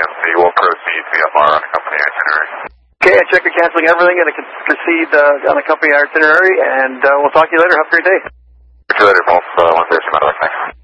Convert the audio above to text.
we will proceed VFR on a company itinerary. Okay, I check you're canceling everything and I can proceed on a company itinerary, and we'll talk to you later. Have a great day. Talk to you later, Wolf. 130, thanks.